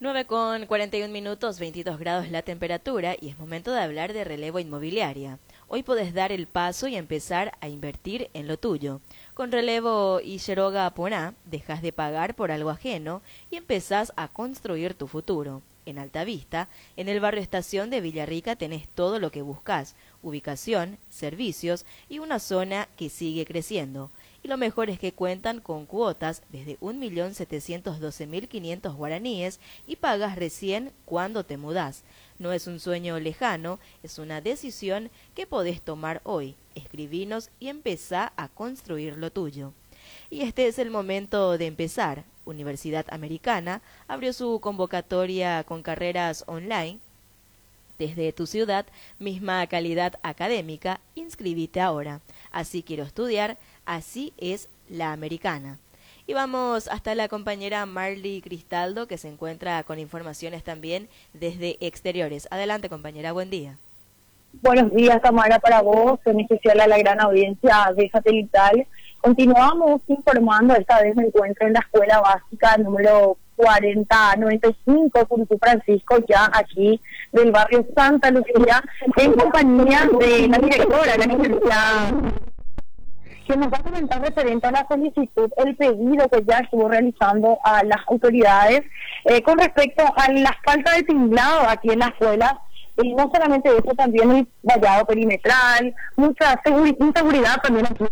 9:41, 22 grados la temperatura y es momento de hablar de relevo inmobiliaria. Hoy podés dar el paso y empezar a invertir en lo tuyo. Con Relevo y Quiroga Poná dejas de pagar por algo ajeno y empezás a construir tu futuro. En Altavista, en el barrio Estación de Villarrica tenés todo lo que buscas: ubicación, servicios y una zona que sigue creciendo. Y lo mejor es que cuentan con cuotas desde 1.712.500 guaraníes y pagas recién cuando te mudás. No es un sueño lejano, es una decisión que podés tomar hoy. Escribinos y empezá a construir lo tuyo. Y este es el momento de empezar. Universidad Americana abrió su convocatoria con carreras online desde tu ciudad, misma calidad académica. Inscribite ahora. Así quiero estudiar, así es la Americana. Y vamos hasta la compañera Marly Cristaldo, que se encuentra con informaciones también desde exteriores. Adelante, compañera, buen día. Buenos días, Tamara, para vos, en especial a la gran audiencia de Satelital. Continuamos informando, esta vez me encuentro en la escuela básica número 4095, Curicó Francisco, ya aquí del barrio Santa Lucía, en compañía de la directora, la licenciada, que nos va a comentar referente a la solicitud, el pedido que ya estuvo realizando a las autoridades con respecto a la falta de tinglado aquí en la escuela. Y no solamente eso, también el vallado perimetral, mucha inseguridad también aquí.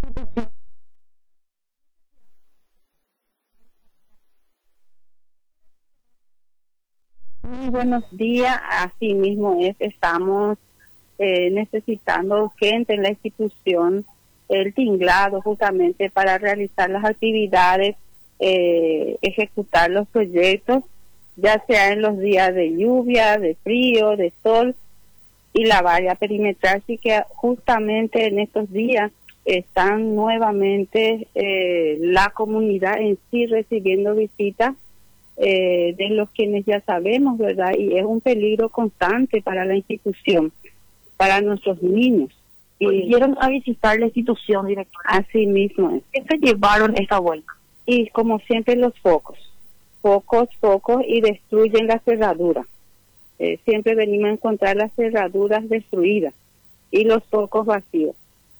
Muy buenos días, así mismo es, estamos necesitando urgente en la institución el tinglado justamente para realizar las actividades, ejecutar los proyectos, ya sea en los días de lluvia, de frío, de sol y la valla perimetral. Así que justamente en estos días están nuevamente la comunidad en sí recibiendo visitas de los quienes ya sabemos, ¿verdad? Y es un peligro constante para la institución, para nuestros niños. Y vinieron a visitar la institución, directora. Así mismo es. ¿Qué se llevaron esta vuelta? Y como siempre los focos, y destruyen la cerradura. Siempre venimos a encontrar las cerraduras destruidas y los focos vacíos.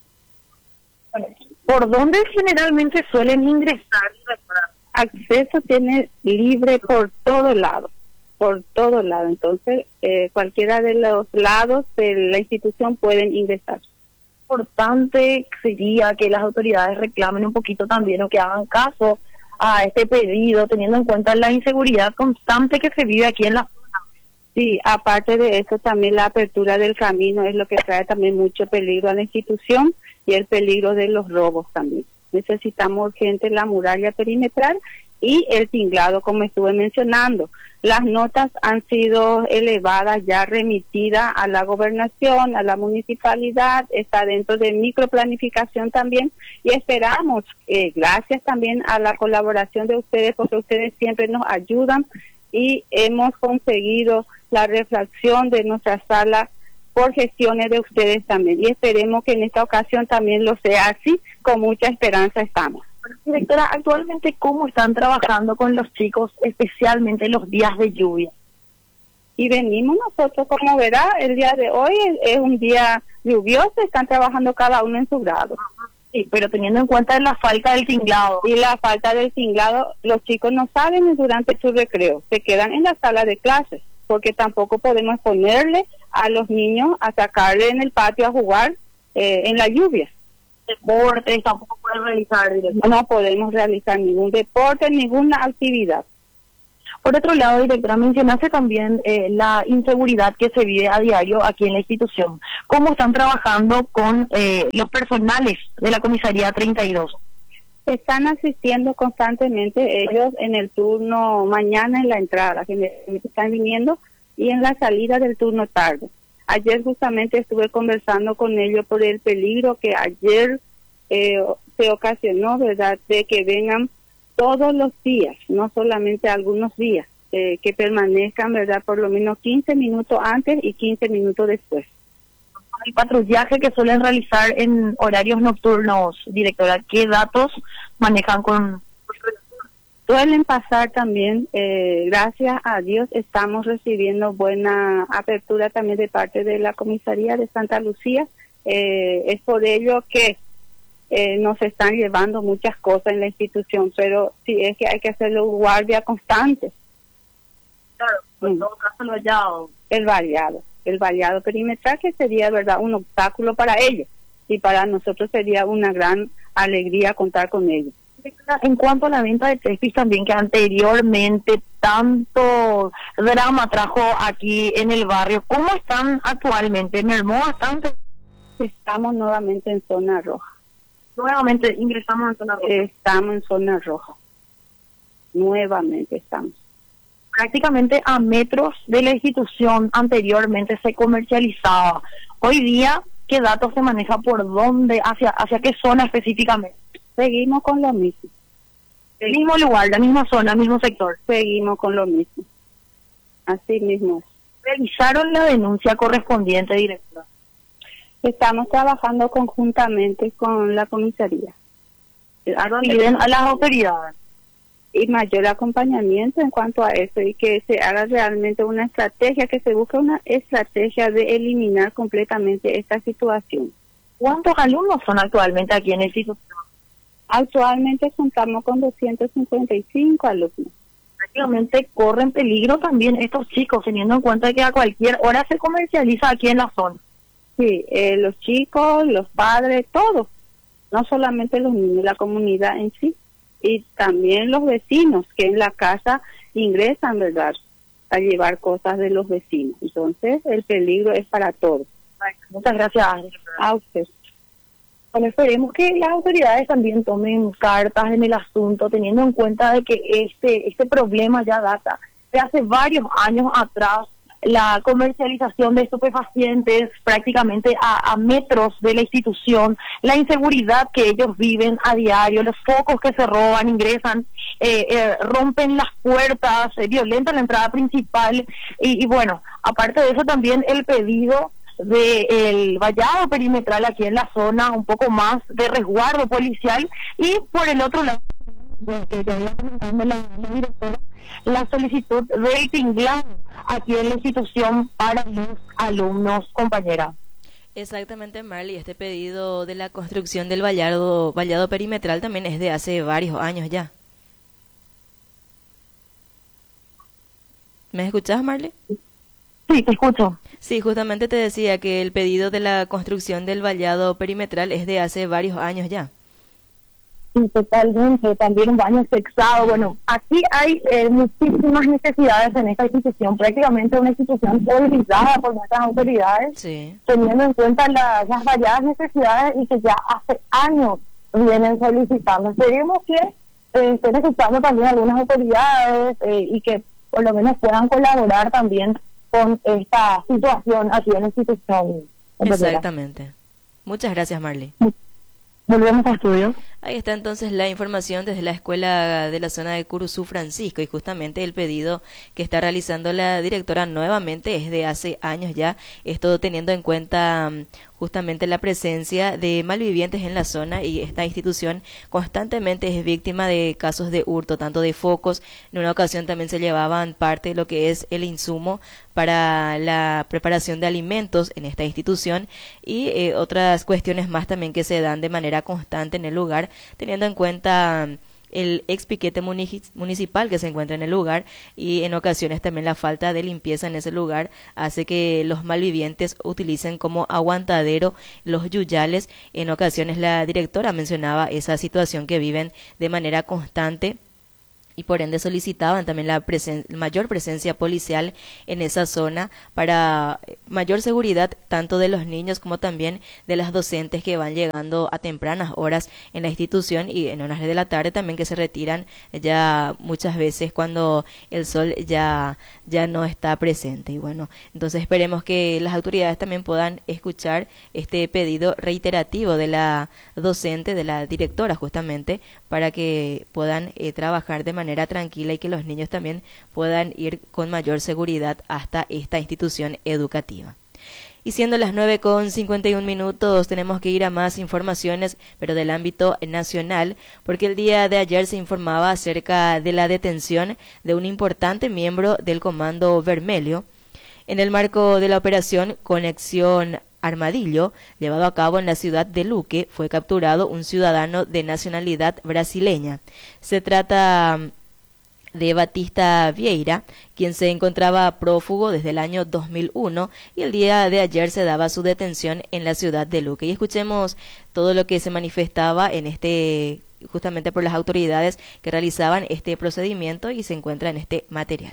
¿Por dónde generalmente suelen ingresar? Acceso tiene libre por todo lado. Entonces, cualquiera de los lados de la institución pueden ingresar. Importante sería que las autoridades reclamen un poquito también o que hagan caso a este pedido, teniendo en cuenta la inseguridad constante que se vive aquí en la zona. Sí, aparte de eso, también la apertura del camino es lo que trae también mucho peligro a la institución y el peligro de los robos también. Necesitamos urgente la muralla perimetral y el tinglado, como estuve mencionando. Las notas han sido elevadas, ya remitidas a la gobernación, a la municipalidad, está dentro de microplanificación también, y esperamos, gracias también a la colaboración de ustedes, porque ustedes siempre nos ayudan, y hemos conseguido la refracción de nuestra sala por gestiones de ustedes también, y esperemos que en esta ocasión también lo sea así, con mucha esperanza estamos. Directora, actualmente, ¿cómo están trabajando con los chicos, especialmente los días de lluvia? Y venimos nosotros, como verá, el día de hoy es un día lluvioso, están trabajando cada uno en su grado. Sí, pero teniendo en cuenta la falta del tinglado. Y la falta del tinglado, los chicos no saben durante su recreo, se quedan en la sala de clases, porque tampoco podemos ponerle a los niños a sacarle en el patio a jugar en la lluvia. Deportes tampoco pueden realizar. No podemos realizar ningún deporte, ninguna actividad. Por otro lado, directora, mencionaste también la inseguridad que se vive a diario aquí en la institución. ¿Cómo están trabajando con los personales de la comisaría 32? Están asistiendo constantemente ellos en el turno mañana en la entrada, que están viniendo, y en la salida del turno tarde. Ayer justamente estuve conversando con ellos por el peligro que ayer se ocasionó, ¿verdad?, de que vengan todos los días, no solamente algunos días, que permanezcan, ¿verdad?, por lo menos 15 minutos antes y 15 minutos después. El patrullaje que suelen realizar en horarios nocturnos, directora, ¿qué datos manejan con Suelen pasar también, gracias a Dios, estamos recibiendo buena apertura también de parte de la comisaría de Santa Lucía. Es por ello que nos están llevando muchas cosas en la institución, pero sí es que hay que hacerlo guardia constante. Claro, en todo caso lo hallado. El vallado perimetral, que sería, verdad, un obstáculo para ellos, y para nosotros sería una gran alegría contar con ellos. En cuanto a la venta de Trespis también, que anteriormente tanto drama trajo aquí en el barrio, ¿cómo están actualmente? ¿Mermó bastante? Estamos nuevamente en zona roja. Nuevamente ingresamos en zona roja. Estamos en zona roja. Nuevamente estamos. Prácticamente a metros de la institución anteriormente se comercializaba. Hoy día, ¿qué datos se maneja por dónde, hacia qué zona específicamente? Seguimos con lo mismo. El mismo lugar, la misma zona, el mismo sector. Seguimos con lo mismo. Así mismo es. ¿Realizaron la denuncia correspondiente, directora? Estamos trabajando conjuntamente con la comisaría. Piden a las autoridades. Y mayor acompañamiento en cuanto a eso, y que se haga realmente una estrategia, que se busque una estrategia de eliminar completamente esta situación. ¿Cuántos alumnos son actualmente aquí en el instituto? Actualmente contamos con 255 alumnos. Prácticamente corren peligro también estos chicos, teniendo en cuenta que a cualquier hora se comercializa aquí en la zona. Sí, los chicos, los padres, todos, no solamente los niños, la comunidad en sí, y también los vecinos que en la casa ingresan, ¿verdad?, a llevar cosas de los vecinos. Entonces, el peligro es para todos. Muchas gracias a usted. Bueno, esperemos que las autoridades también tomen cartas en el asunto, teniendo en cuenta de que este problema ya data de hace varios años atrás. La comercialización de estupefacientes prácticamente a metros de la institución, la inseguridad que ellos viven a diario, los focos que se roban, ingresan, rompen las puertas, violentan la entrada principal y bueno, aparte de eso también el pedido del vallado perimetral aquí en la zona, un poco más de resguardo policial, y por el otro lado, que ya había comentado la directora, la solicitud del tinglado aquí en la institución para los alumnos, compañera. Exactamente, Marley, este pedido de la construcción del vallado perimetral también es de hace varios años ya. ¿Me escuchás, Marley? Sí, te escucho. Sí, justamente te decía que el pedido de la construcción del vallado perimetral es de hace varios años ya. Sí, totalmente, también un baño sexado. Bueno, aquí hay muchísimas necesidades en esta institución, prácticamente una institución olvidada por nuestras autoridades, sí, teniendo en cuenta las variadas necesidades y que ya hace años vienen solicitando. Esperemos que estén escuchando también algunas autoridades y que por lo menos puedan colaborar también con esta situación aquí en la institución. Exactamente. Muchas gracias, Marley. Volvemos a estudio. Ahí está entonces la información desde la escuela de la zona de Curuzú, Francisco, y justamente el pedido que está realizando la directora nuevamente es de hace años ya, esto teniendo en cuenta justamente la presencia de malvivientes en la zona, y esta institución constantemente es víctima de casos de hurto, tanto de focos. En una ocasión también se llevaban parte de lo que es el insumo para la preparación de alimentos en esta institución, y otras cuestiones más también que se dan de manera constante en el lugar, teniendo en cuenta el ex piquete municipal que se encuentra en el lugar, y en ocasiones también la falta de limpieza en ese lugar hace que los malvivientes utilicen como aguantadero los yuyales. En ocasiones la directora mencionaba esa situación que viven de manera constante, y por ende solicitaban también la mayor presencia policial en esa zona para mayor seguridad tanto de los niños como también de las docentes que van llegando a tempranas horas en la institución, y en horas de la tarde también, que se retiran ya muchas veces cuando el sol ya no está presente. Y bueno, entonces esperemos que las autoridades también puedan escuchar este pedido reiterativo de la docente, de la directora justamente, para que puedan trabajar de manera tranquila y que los niños también puedan ir con mayor seguridad hasta esta institución educativa. Y siendo las 9:51, tenemos que ir a más informaciones, pero del ámbito nacional, porque el día de ayer se informaba acerca de la detención de un importante miembro del Comando Vermelho. En el marco de la operación Conexión Armadillo, llevado a cabo en la ciudad de Luque, fue capturado un ciudadano de nacionalidad brasileña. Se trata de Batista Vieira, quien se encontraba prófugo desde el año 2001 y el día de ayer se daba su detención en la ciudad de Luque. Y escuchemos todo lo que se manifestaba justamente por las autoridades que realizaban este procedimiento y se encuentra en este material.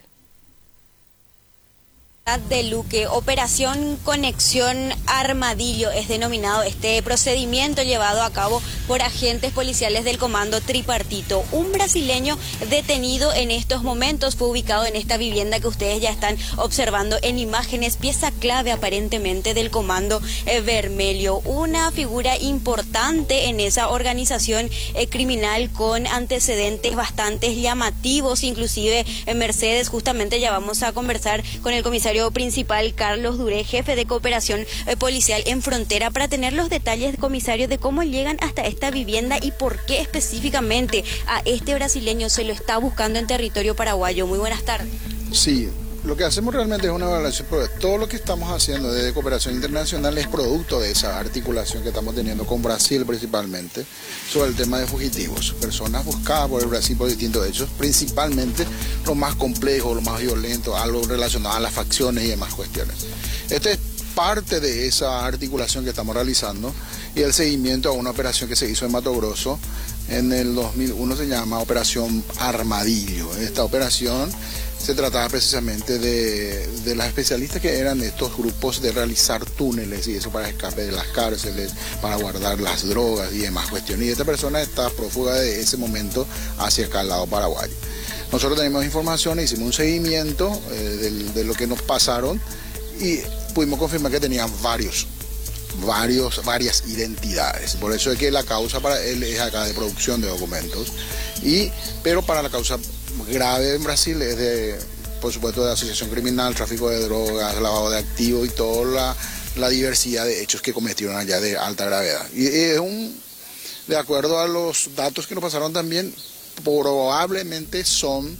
De Luque, Operación Conexión Armadillo es denominado este procedimiento llevado a cabo por agentes policiales del Comando Tripartito. Un brasileño detenido en estos momentos fue ubicado en esta vivienda que ustedes ya están observando en imágenes, pieza clave aparentemente del Comando Vermelho, una figura importante en esa organización criminal con antecedentes bastante llamativos, inclusive en Mercedes. Justamente ya vamos a conversar con el comisario principal Carlos Duré, jefe de cooperación policial en frontera, para tener los detalles, comisario, de cómo llegan hasta esta vivienda y por qué específicamente a este brasileño se lo está buscando en territorio paraguayo. Muy buenas tardes. Sí, lo que hacemos realmente es una evaluación, porque todo lo que estamos haciendo desde cooperación internacional es producto de esa articulación que estamos teniendo con Brasil principalmente sobre el tema de fugitivos, personas buscadas por el Brasil por distintos hechos, principalmente lo más complejo, lo más violento, algo relacionado a las facciones y demás cuestiones. Este es parte de esa articulación que estamos realizando y el seguimiento a una operación que se hizo en Mato Grosso en el 2001, se llama Operación Armadillo. Esta operación se trataba precisamente de las especialistas que eran estos grupos de realizar túneles y eso para escape de las cárceles, para guardar las drogas y demás cuestiones. Y esta persona está prófuga de ese momento hacia acá al lado paraguayo. Nosotros tenemos información, hicimos un seguimiento de lo que nos pasaron y pudimos confirmar que tenían varias identidades. Por eso es que la causa para él es acá de producción de documentos. Pero para la causa grave en Brasil es por supuesto, de asociación criminal, tráfico de drogas, lavado de activos y toda la diversidad de hechos que cometieron allá de alta gravedad. Y de acuerdo a los datos que nos pasaron también, probablemente son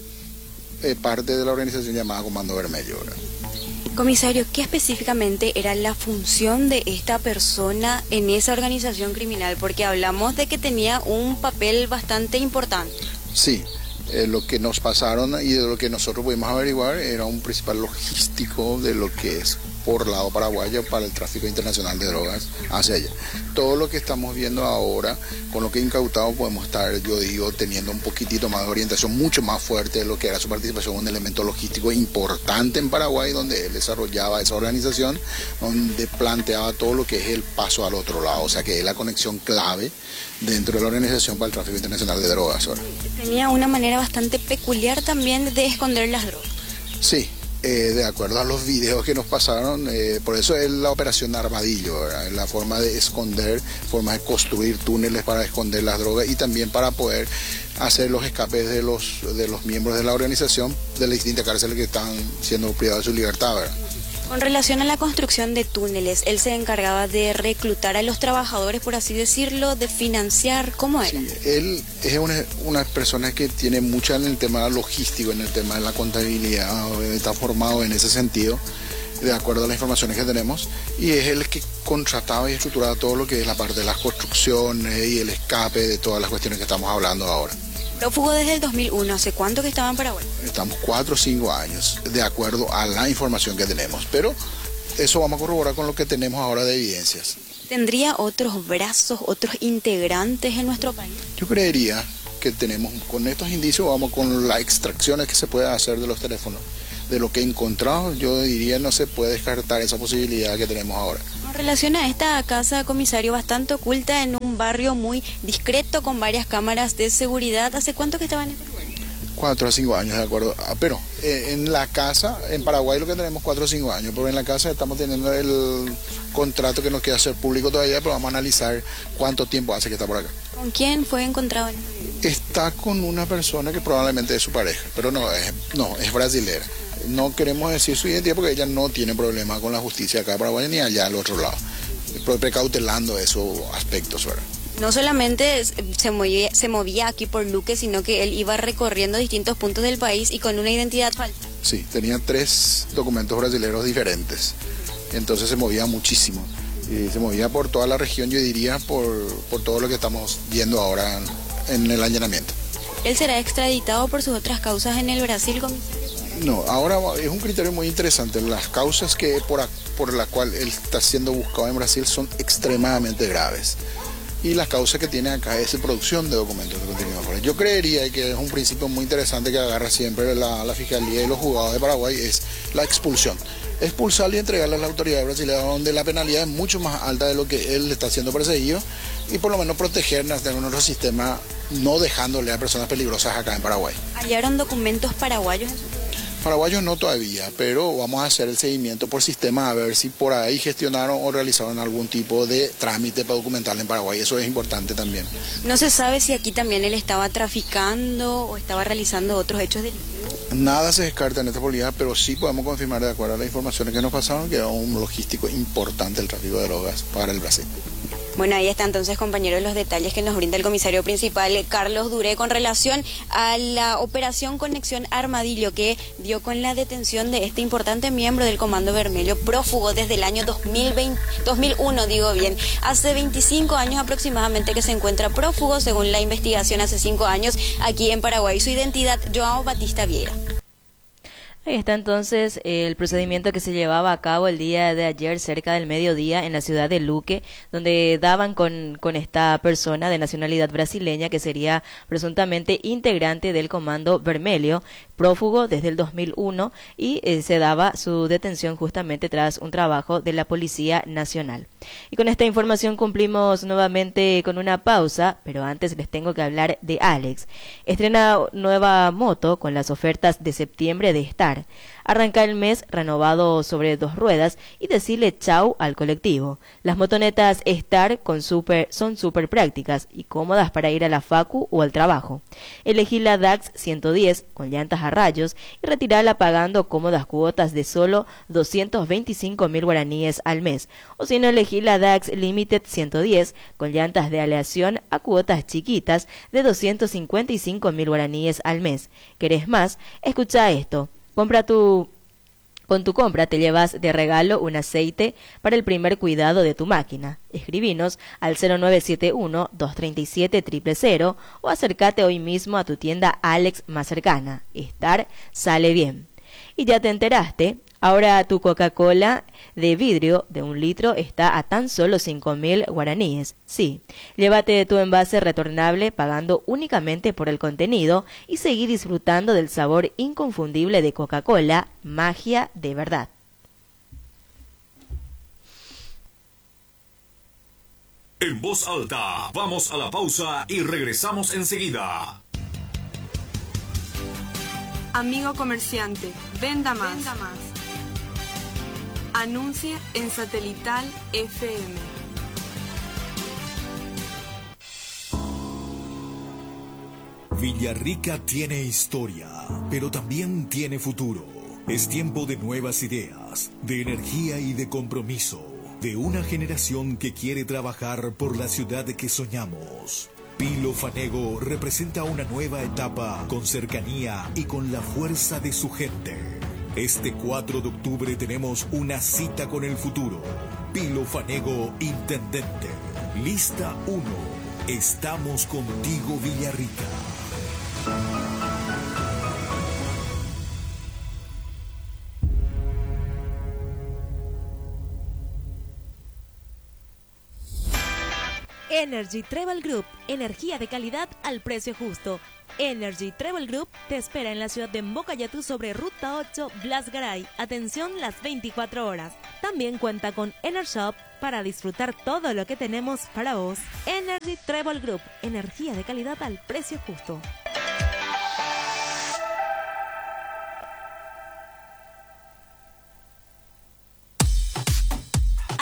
parte de la organización llamada Comando Vermelho, ¿verdad? Comisario, ¿qué específicamente era la función de esta persona en esa organización criminal? Porque hablamos de que tenía un papel bastante importante. Sí, lo que nos pasaron y de lo que nosotros pudimos averiguar era un principal logístico de lo que es por lado paraguayo para el tráfico internacional de drogas hacia allá. Todo lo que estamos viendo ahora, con lo que incautado, podemos estar, yo digo, teniendo un poquitito más de orientación, mucho más fuerte de lo que era su participación, un elemento logístico importante en Paraguay, donde él desarrollaba esa organización, donde planteaba todo lo que es el paso al otro lado, o sea que es la conexión clave dentro de la organización para el tráfico internacional de drogas. Tenía una manera bastante peculiar también de esconder las drogas. Sí. De acuerdo a los videos que nos pasaron, por eso es la operación Armadillo, ¿verdad? La forma de esconder, forma de construir túneles para esconder las drogas y también para poder hacer los escapes de los miembros de la organización de las distintas cárceles que están siendo privados de su libertad, ¿verdad? Con relación a la construcción de túneles, él se encargaba de reclutar a los trabajadores, por así decirlo, de financiar. ¿Cómo era? Sí, él es una persona que tiene mucha en el tema logístico, en el tema de la contabilidad, está formado en ese sentido, de acuerdo a las informaciones que tenemos, y es el que contrataba y estructuraba todo lo que es la parte de las construcciones y el escape de todas las cuestiones que estamos hablando ahora. Prófugo desde el 2001, ¿hace cuánto que estaba en Paraguay? Estamos 4 o 5 años, de acuerdo a la información que tenemos, pero eso vamos a corroborar con lo que tenemos ahora de evidencias. ¿Tendría otros brazos, otros integrantes en nuestro país? Yo creería que tenemos, con estos indicios, vamos con las extracciones que se puede hacer de los teléfonos. De lo que he encontrado, yo diría no se puede descartar esa posibilidad que tenemos ahora. En relación a esta casa, comisario, bastante oculta en un barrio muy discreto con varias cámaras de seguridad, ¿hace cuánto que estaba en este lugar? 4 a 5 años, de acuerdo. Pero en la casa, en Paraguay lo que tenemos 4 o 5 años, pero en la casa estamos teniendo el contrato que nos queda hacer público todavía, pero vamos a analizar cuánto tiempo hace que está por acá. ¿Con quién fue encontrado? Está con una persona que probablemente es su pareja, pero no, es brasilera. No queremos decir su identidad porque ella no tiene problema con la justicia acá en Paraguay ni allá al otro lado, precautelando esos aspectos, ¿verdad? No solamente se movía aquí por Luque, sino que él iba recorriendo distintos puntos del país y con una identidad falsa. Sí, tenía 3 documentos brasileños diferentes, entonces se movía muchísimo. Y se movía por toda la región, yo diría, por todo lo que estamos viendo ahora en el allanamiento. ¿Él será extraditado por sus otras causas en el Brasil, comisario? No, ahora es un criterio muy interesante. Las causas que por la cual él está siendo buscado en Brasil son extremadamente graves. Y las causas que tiene acá es de producción de documentos de contenido. Yo creería que es un principio muy interesante que agarra siempre la Fiscalía y los juzgados de Paraguay, es la expulsión. Expulsarle y entregarle a las autoridades brasileñas, donde la penalidad es mucho más alta de lo que él está siendo perseguido, y por lo menos protegernos de nuestro sistema, no dejándole a personas peligrosas acá en Paraguay. ¿Hallaron documentos paraguayos? Paraguayos no todavía, pero vamos a hacer el seguimiento por sistema a ver si por ahí gestionaron o realizaron algún tipo de trámite para documentar en Paraguay. Eso es importante también. ¿No se sabe si aquí también él estaba traficando o estaba realizando otros hechos delictivos? Nada se descarta en esta política, pero sí podemos confirmar, de acuerdo a las informaciones que nos pasaron, que era un logístico importante el tráfico de drogas para el Brasil. Bueno, ahí está entonces, compañeros, los detalles que nos brinda el comisario principal, Carlos Duré, con relación a la operación Conexión Armadillo, que dio con la detención de este importante miembro del Comando Vermelho, prófugo desde el año 2001, digo bien. Hace 25 años aproximadamente que se encuentra prófugo, según la investigación hace 5 años, aquí en Paraguay. Su identidad, Joao Batista Vieira. Ahí está entonces el procedimiento que se llevaba a cabo el día de ayer cerca del mediodía en la ciudad de Luque, donde daban con esta persona de nacionalidad brasileña que sería presuntamente integrante del Comando Vermelho, prófugo desde el 2001, y se daba su detención justamente tras un trabajo de la Policía Nacional. Y con esta información cumplimos nuevamente con una pausa, pero antes les tengo que hablar de Alex. Estrena nueva moto con las ofertas de septiembre de Star. Arranca el mes renovado sobre 2 ruedas y decirle chau al colectivo. Las motonetas Star son súper prácticas y cómodas para ir a la facu o al trabajo. Elegí la DAX 110 con llantas a rayos y retirarla pagando cómodas cuotas de solo 225.000 guaraníes al mes. O si no, elegí la DAX Limited 110 con llantas de aleación a cuotas chiquitas de 255.000 guaraníes al mes. ¿Querés más? Escucha esto. Con tu compra te llevas de regalo un aceite para el primer cuidado de tu máquina. Escribinos al 0971-237-000 o acércate hoy mismo a tu tienda Alex más cercana. Star sale bien. Y ya te enteraste, ahora tu Coca-Cola de vidrio de 1 litro está a tan solo 5.000 guaraníes. Sí, llévate tu envase retornable pagando únicamente por el contenido y seguí disfrutando del sabor inconfundible de Coca-Cola, magia de verdad. En voz alta, vamos a la pausa y regresamos enseguida. Amigo comerciante, venda más. Anuncie en Satelital FM. Villarrica tiene historia, pero también tiene futuro. Es tiempo de nuevas ideas, de energía y de compromiso, de una generación que quiere trabajar por la ciudad que soñamos. Pilo Fanego representa una nueva etapa con cercanía y con la fuerza de su gente. Este 4 de octubre tenemos una cita con el futuro. Pilo Fanego, intendente. Lista 1. Estamos contigo, Villarrica. Energy Travel Group, energía de calidad al precio justo. Energy Travel Group te espera en la ciudad de Mbocayatú sobre Ruta 8, Blas Garay. Atención las 24 horas. También cuenta con Enershop para disfrutar todo lo que tenemos para vos. Energy Travel Group, energía de calidad al precio justo.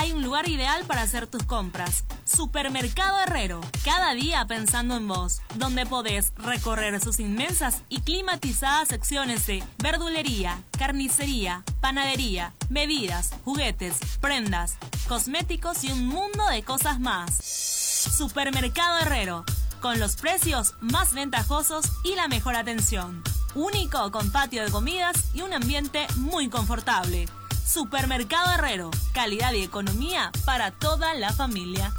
hay un lugar ideal para hacer tus compras. Supermercado Herrero, cada día pensando en vos, donde podés recorrer sus inmensas y climatizadas secciones de verdulería, carnicería, panadería, bebidas, juguetes, prendas, cosméticos y un mundo de cosas más. Supermercado Herrero, con los precios más ventajosos y la mejor atención. Único con patio de comidas y un ambiente muy confortable. Supermercado Herrero, calidad y economía para toda la familia.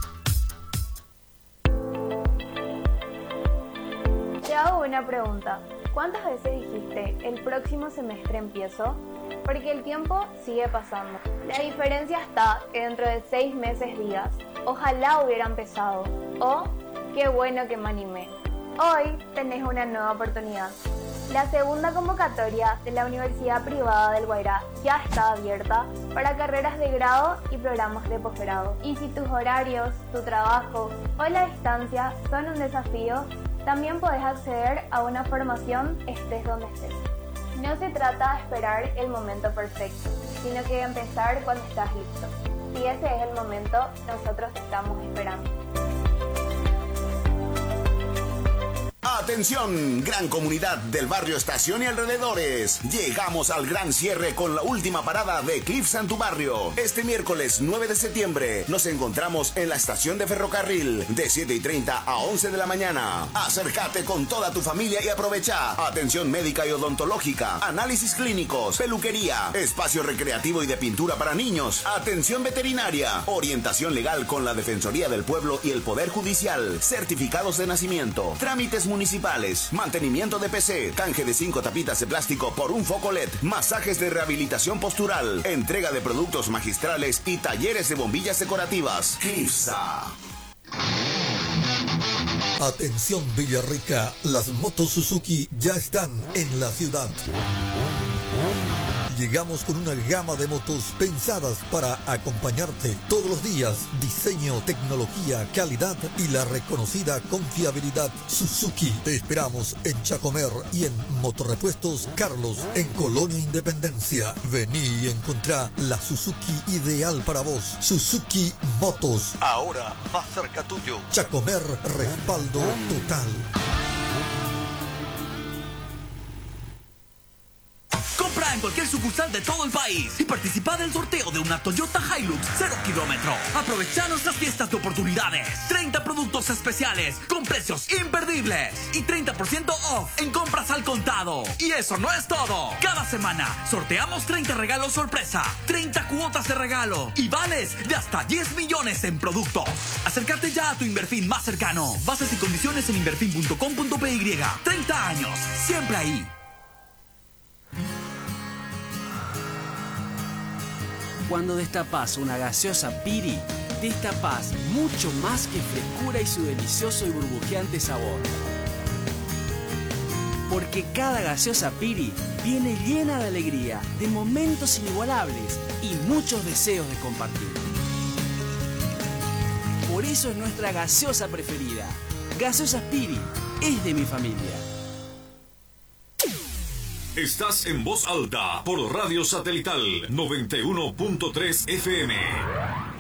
Te hago una pregunta. ¿Cuántas veces dijiste el próximo semestre empiezo? Porque el tiempo sigue pasando. La diferencia está que dentro de 6 meses digas, ojalá hubiera empezado, o qué bueno que me animé. Hoy tenés una nueva oportunidad. La segunda convocatoria de la Universidad Privada del Guairá ya está abierta para carreras de grado y programas de posgrado. Y si tus horarios, tu trabajo o la distancia son un desafío, también podés acceder a una formación estés donde estés. No se trata de esperar el momento perfecto, sino que de empezar cuando estás listo. Si ese es el momento, nosotros te estamos esperando. Atención, gran comunidad del barrio Estación y alrededores. Llegamos al gran cierre con la última parada de Cliffs en tu barrio. Este miércoles 9 de septiembre nos encontramos en la estación de ferrocarril de 7:30 a 11 de la mañana. Acércate con toda tu familia y aprovecha atención médica y odontológica, análisis clínicos, peluquería, espacio recreativo y de pintura para niños, atención veterinaria, orientación legal con la Defensoría del Pueblo y el Poder Judicial, certificados de nacimiento, trámites municipales, mantenimiento de PC, canje de 5 tapitas de plástico por un foco LED, masajes de rehabilitación postural, entrega de productos magistrales y talleres de bombillas decorativas. Clifsa. Atención Villarrica, las motos Suzuki ya están en la ciudad. Llegamos con una gama de motos pensadas para acompañarte todos los días. Diseño, tecnología, calidad y la reconocida confiabilidad Suzuki. Te esperamos en Chacomer y en Motorrepuestos Carlos, en Colonia Independencia. Vení y encontrá la Suzuki ideal para vos. Suzuki Motos, ahora más cerca tuyo. Chacomer, respaldo total. Compra en cualquier sucursal de todo el país y participa del sorteo de una Toyota Hilux 0 kilómetro. Aprovecha nuestras fiestas de oportunidades. 30 productos especiales con precios imperdibles y 30% off en compras al contado. Y eso no es todo. Cada semana sorteamos 30 regalos sorpresa, 30 cuotas de regalo y vales de hasta 10 millones en productos. Acércate ya a tu Inverfin más cercano. Bases y condiciones en inverfin.com.py. 30 años, siempre ahí. Cuando destapas una gaseosa Piri, destapas mucho más que frescura y su delicioso y burbujeante sabor. Porque cada gaseosa Piri viene llena de alegría, de momentos inigualables y muchos deseos de compartir. Por eso es nuestra gaseosa preferida. Gaseosa Piri es de mi familia. Estás en voz alta por Radio Satelital 91.3 FM.